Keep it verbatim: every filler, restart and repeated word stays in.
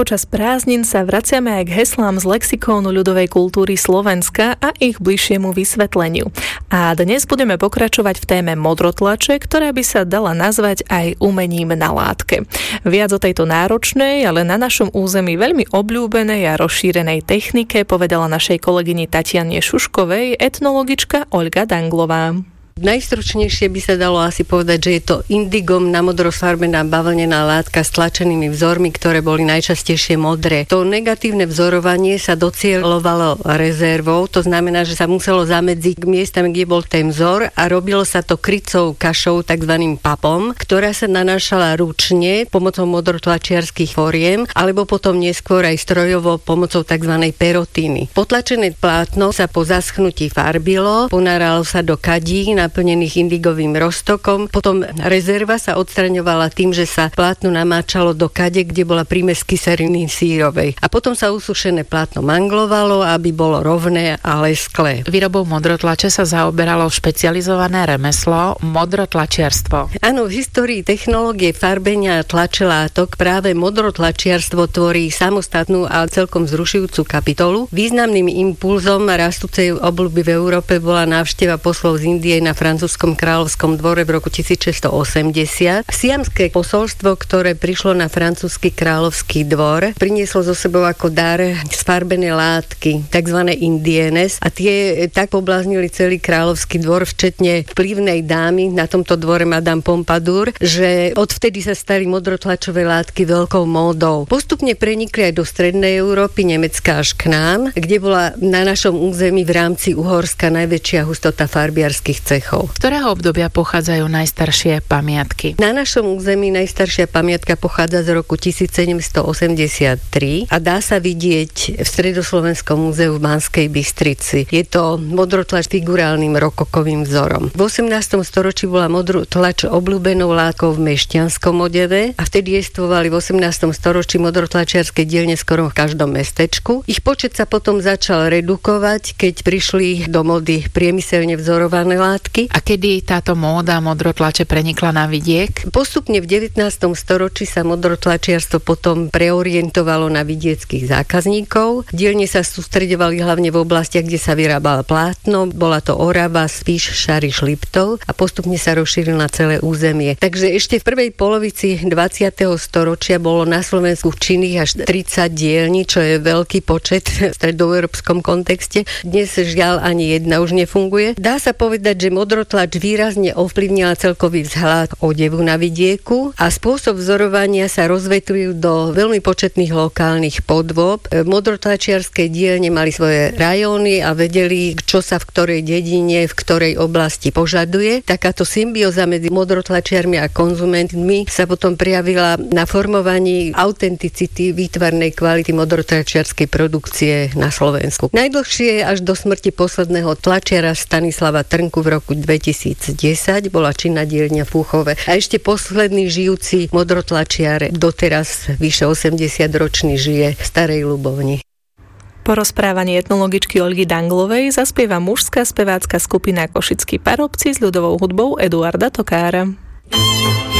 Počas prázdnin sa vraciame aj k heslám z lexikónu ľudovej kultúry Slovenska a ich bližšiemu vysvetleniu. A dnes budeme pokračovať v téme modrotlače, ktorá by sa dala nazvať aj umením na látke. Viac o tejto náročnej, ale na našom území veľmi obľúbenej a rozšírenej technike povedala našej kolegyni Tatiane Šuškovej etnologička Olga Danglová. Najstručnejšie by sa dalo asi povedať, že je to indigom na modro sfarbená bavlnená látka s tlačenými vzormi, ktoré boli najčastejšie modré. To negatívne vzorovanie sa docieľovalo rezervou, to znamená, že sa muselo zamedziť k miestam, kde bol ten vzor a robilo sa to krycou kašou, takzvaným papom, ktorá sa nanášala ručne pomocou modrotlačiarskych foriem, alebo potom neskôr aj strojovo pomocou takzvanej perotíny. Potlačené plátno sa po zaschnutí farbilo, ponáralo sa do kadí naplnených indigovým roztokom. Potom rezerva sa odstraňovala tým, že sa plátno namáčalo do kade, kde bola prímes kyseliny sírovej. A potom sa usušené plátno manglovalo, aby bolo rovné a lesklé. Výrobou modrotlače sa zaoberalo špecializované remeslo modrotlačiarstvo. Áno, v histórii technológie farbenia a tlače látok práve modrotlačiarstvo tvorí samostatnú a celkom vzrušujúcu kapitolu. Významným impulzom rastúcej obľuby v Európe bola návšteva poslov z Indie na francúzskom kráľovskom dvore v roku tisícšesťstoosemdesiat. Siamské posolstvo, ktoré prišlo na francúzsky kráľovský dvor, prinieslo so sebou ako dar sfarbené látky, takzvané indienes, a tie tak pobláznili celý kráľovský dvor, včetne vplyvnej dámy na tomto dvore Madame Pompadour, že odvtedy sa stali modrotlačové látky veľkou módou. Postupne prenikli aj do strednej Európy, Nemecka až k nám, kde bola na našom území v rámci Uhorska najväčšia hustota farbiarskych cech. Z ktorého obdobia pochádzajú najstaršie pamiatky? Na našom území najstaršia pamiatka pochádza z roku tisícsedemstoosemdesiattri a dá sa vidieť v Stredoslovenskom múzeu v Banskej Bystrici. Je to modrotlač figurálnym rokokovým vzorom. V osemnástom storočí bola modrotlač obľúbenou látkou v mešťanskom odeve a vtedy jestvovali v osemnástom storočí modrotlačiarske dielne skoro v každom mestečku. Ich počet sa potom začal redukovať, keď prišli do mody priemyselne vzorované látky. A kedy táto móda modrotlače prenikla na vidiek? Postupne v devätnástom storočí sa modrotlačiarstvo potom preorientovalo na vidieckých zákazníkov. Dielne sa sústreďovali hlavne v oblastiach, kde sa vyrábalo plátno. Bola to Orava, Spiš, Šariš, Liptov a postupne sa rozšíril na celé územie. Takže ešte v prvej polovici dvadsiateho storočia bolo na Slovensku činných až tridsať dielní, čo je veľký počet v stredoeurópskom kontexte. Dnes žiaľ ani jedna už nefunguje. Dá sa povedať, že modrotlač výrazne ovplyvnila celkový vzhľad odevu na vidieku a spôsob vzorovania sa rozvetvil do veľmi početných lokálnych podôb. Modrotlačiarske dielne mali svoje rajóny a vedeli, čo sa v ktorej dedine, v ktorej oblasti požaduje. Takáto symbióza medzi modrotlačiarmi a konzumentmi sa potom prejavila na formovaní autenticity výtvarnej kvality modrotlačiarskej produkcie na Slovensku. Najdlhšie až do smrti posledného tlačiara Stanislava Trnku v roku dvetisícdesať bola činná dielňa v Púchove. A ešte posledný žijúci modrotlačiar, doteraz vyše osemdesiatročný, žije v Starej Ľubovni. Po rozprávaní etnologičky Olgy Danglovej zaspieva mužská spevácka skupina Košickí parobci s ľudovou hudbou Eduarda Tokára.